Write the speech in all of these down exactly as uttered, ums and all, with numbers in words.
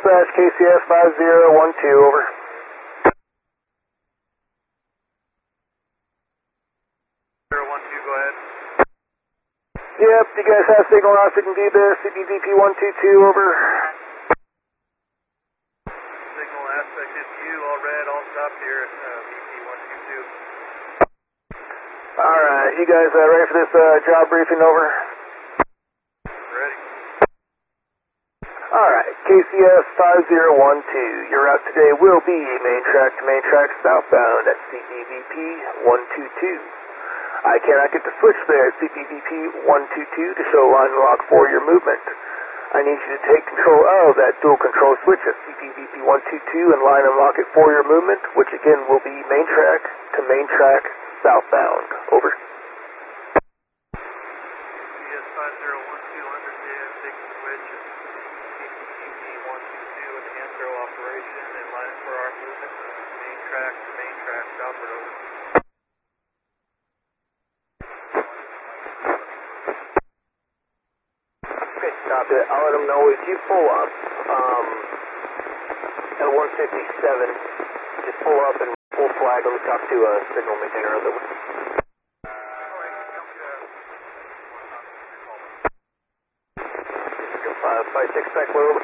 Dispatch, K C S five zero one two, over. zero one two, go ahead. Yep, you guys have signal aspect and V there, C P V P one two two, over. Signal aspect is you, all red, all stopped here at uh, V P one two two. Alright, you guys uh, ready for this uh, job briefing, over? Ready. Alright, K C S five zero one two, your route today will be main track to main track southbound at C P V P one two two. I cannot get the switch there at C P V P one two two to show line and lock for your movement. I need you to take control of that dual control switch at C P V P one two two and line and lock it for your movement, which again will be main track to main track southbound. Over. K C S five zero one two, understand, take the switch at C P V P one two two and hand throw operation and line it for our movement, main track to main track southward, over. Okay, stop it. I'll let them know if you pull up um, at one fifty-seven, just pull up and full flag. Let me talk to a signal maintainer of the five five six back low.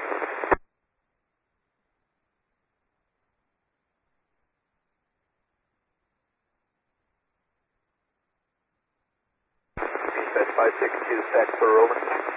Dispatch five six two, back for over.